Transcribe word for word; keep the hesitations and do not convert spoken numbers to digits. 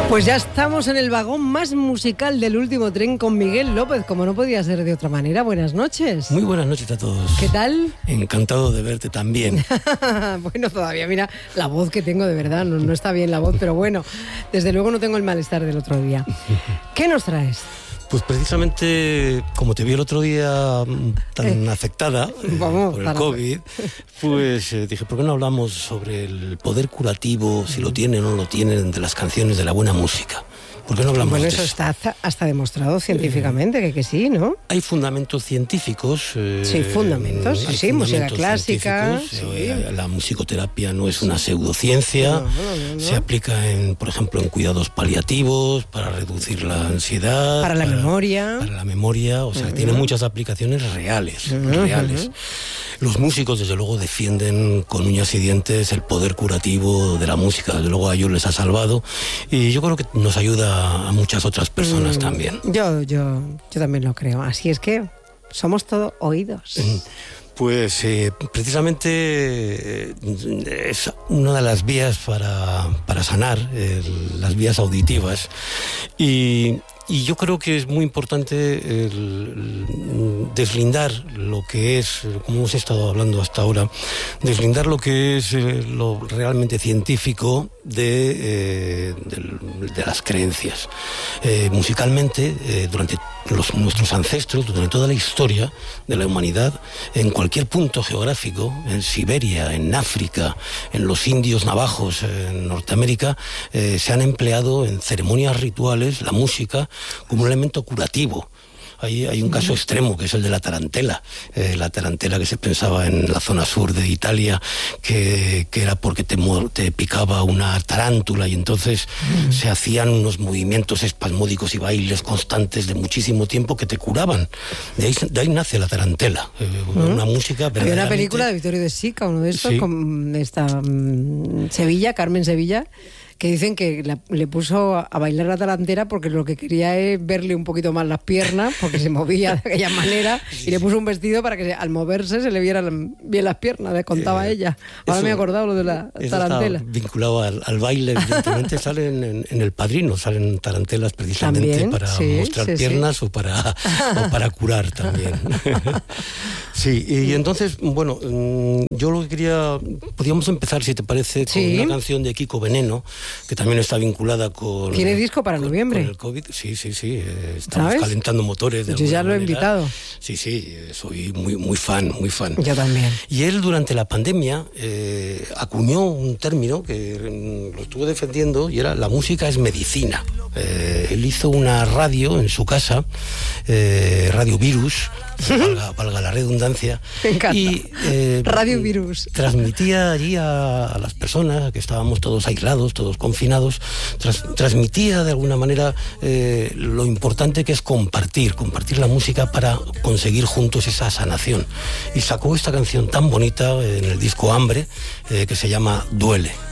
Pues ya estamos en el vagón más musical del último tren con Miguel López, como no podía ser de otra manera. Buenas noches. Muy buenas noches a todos. ¿Qué tal? Encantado de verte también. Bueno, todavía, mira, la voz que tengo de verdad, no, no está bien la voz, pero bueno, desde luego no tengo el malestar del otro día. ¿Qué nos traes? Pues precisamente, como te vi el otro día tan eh, afectada eh, vamos, por el COVID, pues eh, dije, ¿por qué no hablamos sobre el poder curativo, si lo tienen o no lo tienen, de las canciones de la buena música? ¿Por qué no hablamos bueno, de eso? eso Está hasta, hasta demostrado científicamente, eh, que, que sí, ¿no? Hay fundamentos científicos. Eh, sí, fundamentos, sí, sí, música clásica. Sí. Eh, la musicoterapia no es una pseudociencia, no, no, no, no. Se aplica, en, por ejemplo, en cuidados paliativos, para reducir la ansiedad. Para la para, memoria. Para la memoria, o sea, uh-huh. tiene muchas aplicaciones reales, uh-huh. reales. Los músicos, desde luego, defienden con uñas y dientes el poder curativo de la música. Desde luego a ellos les ha salvado. Y yo creo que nos ayuda a muchas otras personas mm, también. Yo, yo, yo también lo creo. Así es que somos todo oídos. Pues eh, precisamente eh, es una de las vías para, para sanar, eh, las vías auditivas. Y... Y yo creo que es muy importante el, el deslindar lo que es, como hemos estado hablando hasta ahora, deslindar lo que es eh, lo realmente científico de, eh, de, de las creencias. Eh, musicalmente, eh, durante los, nuestros ancestros, durante toda la historia de la humanidad, en cualquier punto geográfico, en Siberia, en África, en los indios navajos, en Norteamérica, eh, se han empleado en ceremonias rituales la música como un elemento curativo. Hay, hay un caso extremo, que es el de la tarantela. Eh, la tarantela que se pensaba en la zona sur de Italia, que, que era porque te, te picaba una tarántula, y entonces mm. se hacían unos movimientos espasmódicos y bailes constantes de muchísimo tiempo que te curaban. De ahí, de ahí nace la tarantela. Eh, mm. Una música verdaderamente... Había una película de Vittorio De Sica, uno de estos, sí. con esta um, Sevilla, Carmen Sevilla, que dicen que la, le puso a bailar la tarantela porque lo que quería es verle un poquito más las piernas, porque se movía de aquella manera, sí, y le puso un vestido para que al moverse se le vieran bien las piernas, le contaba eh, ella. Ahora eso, me he acordado lo de la tarantela. Está vinculado al, al baile, evidentemente. Salen en, en El Padrino, salen tarantelas precisamente también, para sí, mostrar sí, piernas sí. O, para, o para curar también. Sí, y entonces, bueno, yo lo que quería, podríamos empezar, si te parece, con sí. una canción de Kiko Veneno, que también está vinculada con... ¿Tiene disco para con, noviembre? Con el COVID, sí, sí, sí. Eh, estamos ¿sabes? Calentando motores. De Yo ya lo he manera. invitado. Sí, sí, soy muy, muy fan, muy fan. Yo también. Y él, durante la pandemia, eh, acuñó un término que lo estuvo defendiendo, y era: la música es medicina. Eh, él hizo una radio en su casa, eh, Radio Virus, valga, valga la redundancia. Me encanta. Y, eh, Radio Virus. Transmitía allí a, a las personas, que estábamos todos aislados, todos confinados, tras, transmitía de alguna manera eh, lo importante que es compartir, compartir la música para conseguir juntos esa sanación. Y sacó esta canción tan bonita en el disco Hambre, eh, que se llama Duele.